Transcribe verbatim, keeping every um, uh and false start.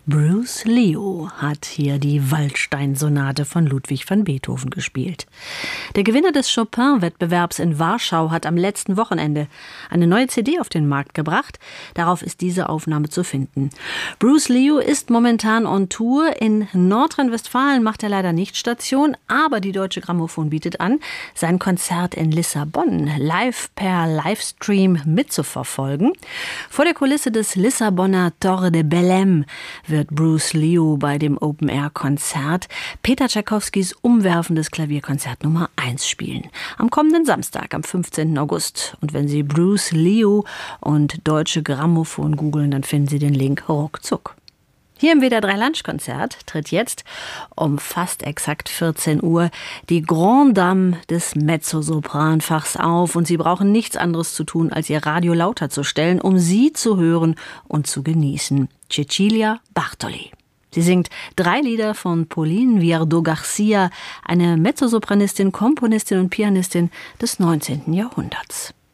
Bruce Leo hat hier die Waldstein-Sonate von Ludwig van Beethoven gespielt. Der Gewinner des Chopin-Wettbewerbs in Warschau hat am letzten Wochenende eine neue C D auf den Markt gebracht. Darauf ist diese Aufnahme zu finden. Bruce Leo ist momentan on Tour. In Nordrhein-Westfalen macht er leider nicht Station, aber die Deutsche Grammophon bietet an, sein Konzert in Lissabon live per Livestream mitzuverfolgen. Vor der Kulisse des Lissabonner Torre de Belém wird Bruce Leo bei dem Open-Air-Konzert Peter Tschaikowskis umwerfendes Klavierkonzert Nummer eins spielen. Am kommenden Samstag, am fünfzehnten August. Und wenn Sie Bruce Leo und Deutsche Grammophon googeln, dann finden Sie den Link ruckzuck. Hier im W D R drei Lunchkonzert tritt jetzt um fast exakt vierzehn Uhr die Grande Dame des Mezzosopranfachs auf und Sie brauchen nichts anderes zu tun, als Ihr Radio lauter zu stellen, um sie zu hören und zu genießen. Cecilia Bartoli. Sie singt drei Lieder von Pauline Viardot-Garcia, eine Mezzosopranistin, Komponistin und Pianistin des neunzehnten Jahrhunderts.